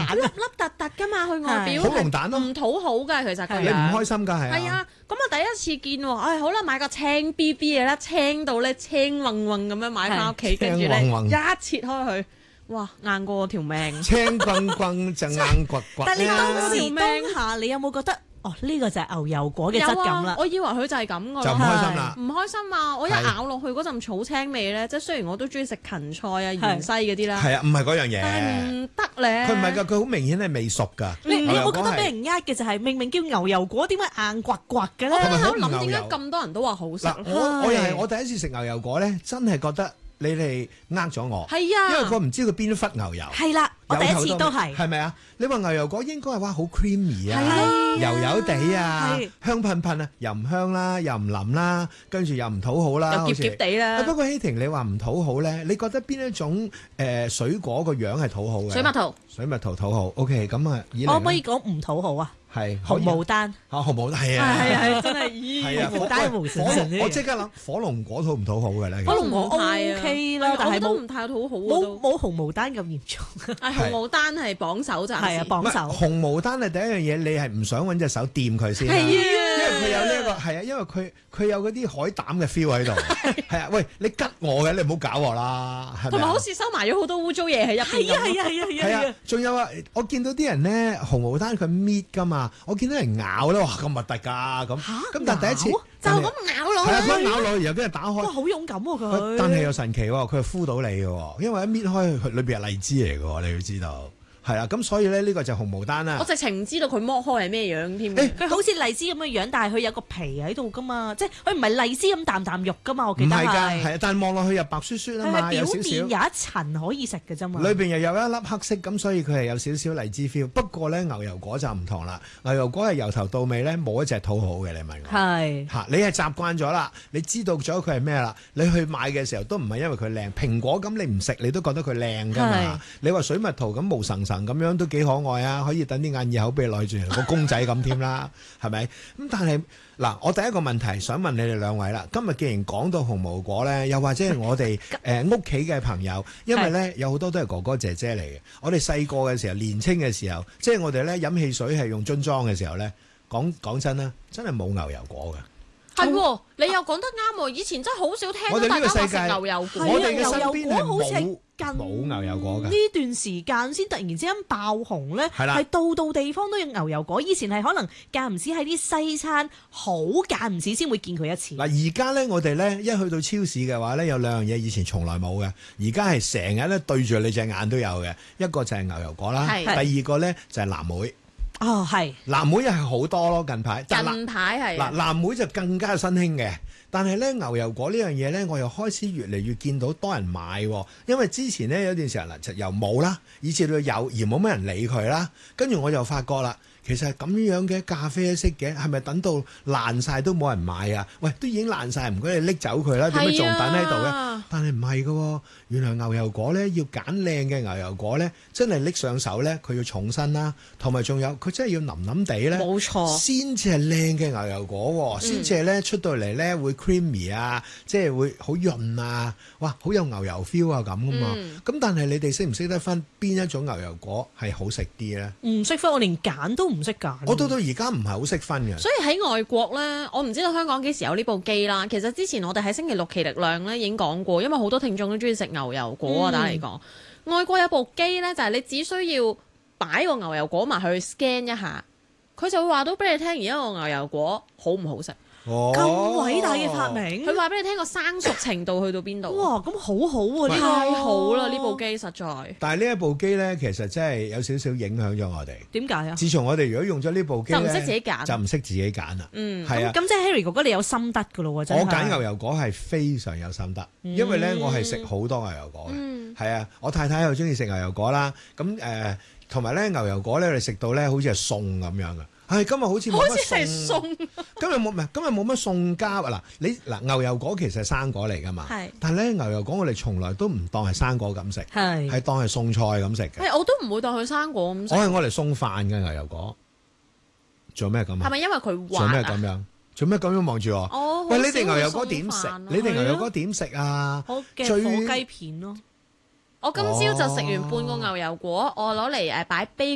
粒粒突突㗎嘛，佢外表好龍蛋咯， 唔討好㗎，其實佢你唔開心㗎係啊。 係啊，咁我第一次見喎，好啦，買個青 BB 嘅啦，青到咧青混混咁樣買翻屋企，跟住咧一切開佢，哇，硬過我條命， 青棍棍就硬骨骨。 但係你當時當下，你有冇覺得？呢個就係牛油果嘅質感啦。 我以為佢就係咁㗎， 就唔開心啦。 唔開心啊！我一咬落去嗰陣草青味咧，即係雖然我都中意食芹菜啊、芫茜嗰啲啦， 係啊，唔係嗰樣嘢。 但係唔得咧。 佢唔係㗎，佢好明顯係未熟㗎。 你有冇覺得俾人呃嘅就係明明叫牛油果，點解硬刮刮嘅咧？ 我喺度諗點解咁多人都話好食。 我又係我第一次食牛油果咧，真係覺得你哋呃咗我。 係啊， 因為我唔知佢邊忽牛油。 係啦，我第一次都係。 係咪啊？你話牛油果應該係哇好 creamy 啊，油油地啊，香噴噴啊，又唔香啦，又唔腍啦，跟住又唔討好啦， 又澀澀地啦。 不過希婷你話唔討好咧，你覺得邊一種水果個樣係討好嘅？ 水蜜桃。 水蜜桃討好。OK，咁啊， 我可唔可以講唔討好啊？ 係紅毛丹。 紅毛丹係啊， 係真係紅毛丹無神神。 我即刻諗火龍果討唔討好嘅咧？ 火龍果 OK 啦，但係都唔太討好。 冇紅毛丹咁嚴重。 紅毛丹係榜首咋？ 係啊，榜首。 紅毛丹係第一樣嘢，你係唔想揾隻手掂佢先。係啊，因為佢有呢一個係啊，因為佢有嗰啲海膽嘅 feel 喺度。係啊，喂，你吉我嘅，你唔好搞我啦。 同埋好似收埋咗好多污糟嘢喺入邊。 係啊，仲有啊，我見到啲人咧紅毛丹佢搣㗎嘛，我見到人咬咧，哇咁核突㗎咁。咁但係第一次就咁咬落去。 係啊，佢咬落去，然後跟住打開。 哇，好勇敢喎佢。 但係又神奇喎，佢係敷到你嘅喎，因為一搣開佢裏邊係荔枝嚟嘅喎，你要知道。係啦，咁所以咧呢個就紅毛丹啦。 我直情唔知道佢剝開係咩樣添。 佢好似荔枝咁嘅樣，但係佢有個皮喺度噶嘛，即係佢唔係荔枝咁淡淡肉噶嘛，我記得係。 唔係㗎，係啊，但係望落去又白雪雪啊嘛，有少少。 表面有一層可以食嘅啫嘛。 裏邊又有一粒黑色，咁所以佢係有少少荔枝 feel。不過咧牛油果就唔同啦，牛油果係由頭到尾咧冇一隻討好嘅，你問我。 係。 嚇，你係習慣咗啦，你知道咗佢係咩啦？你去買嘅時候都唔係因為佢靚，蘋果咁你唔食你都覺得佢靚㗎嘛。你話水蜜桃咁毛層層咁樣都幾可愛啊，可以等啲眼耳口鼻內住個公仔咁添啦，係咪？咁但係嗱，我第一個問題想問你哋兩位啦。今日既然講到紅毛果咧，又或者係我哋屋企嘅朋友，因為咧有好多都係哥哥姐姐嚟嘅。我哋細個嘅時候、年青嘅時候，即係我哋咧飲汽水係用樽裝嘅時候咧，講真啦，真係冇牛油果㗎。 係喎，你又講得啱喎。以前真係好少聽到大家話食牛油果。 我哋嘅身邊係好似冇牛油果㗎。 呢段時間先突然之間爆紅咧，係到地方都有牛油果。以前係可能間唔時喺啲西餐，好間唔時先會見佢一次。 嗱，而家咧我哋咧一去到超市嘅話咧，有兩樣嘢以前從來冇嘅，而家係成日咧對住你隻眼都有嘅。一個就係牛油果啦，第二個咧就係藍莓。 哦，係藍莓又係好多咯，近排係嗱藍莓就更加新興嘅，但係咧牛油果呢樣嘢咧，我又開始越嚟越見到多人買，因為之前咧有段時間就由冇啦，以至到有而冇乜人理佢啦，跟住我就發覺啦。其實係咁樣嘅咖啡色嘅，係咪等到爛晒都冇人買啊？喂，都已經爛晒，唔該你拎走佢啦，點解仲等喺度嘅？但係唔係嘅，原來牛油果咧要揀靚嘅牛油果咧，真係拎上手咧，佢要重身啦，同埋仲有佢真係要腍腍地咧， 冇錯， 先至係靚嘅牛油果，先至係咧出到嚟咧會 creamy 啊，即係會好潤啊，哇，好有牛油 feel 啊咁噶嘛。咁但係你哋識唔識得分邊一種牛油果係好食啲咧？ 唔識分，我連揀都唔識揀。 我到而家唔係好識分嘅。 所以喺外國咧，我唔知道香港幾時有呢部機啦。其實之前我哋喺星期六奇力量咧已經講過，因為好多聽眾都中意食牛油果啊。打嚟講，外國有部機咧，就係你只需要擺個牛油果埋去 scan 一下，佢就會話到俾你聽，而家個牛油果好唔好食。 咁偉大嘅發明， 佢話俾你聽個生熟程度去到邊度。 哇，咁好好喎！ 太好啦，呢部機實在。 但係呢一部機咧，其實真係有少少影響咗我哋。 點解啊？ 自從我哋如果用咗呢部機咧， 就唔識自己揀， 就唔識自己揀啦。係啊。 咁即係 Harry 哥哥，你有心得㗎咯喎！真係。 我揀牛油果係非常有心得，因為咧我係食好多牛油果嘅。係啊，我太太又中意食牛油果啦。咁同埋咧牛油果咧，我哋食到咧好似係餸咁樣嘅。係今日好似冇乜餸，今日冇乜餸加嗱。牛油果其實係生果嚟㗎嘛，但係咧牛油果我哋從來都唔當係生果咁食，係當係餸菜咁食嘅。 我都唔會當佢生果咁食。 我係我嚟餸飯嘅牛油果，做咩咁啊？ 係咪因為佢滑啊？ 做咩咁樣？做咩咁樣望住我？喂，你哋牛油果點食？你哋牛油果點食啊？ 我嘅火雞片咯。 我今朝就食完半個牛油果，我攞嚟擺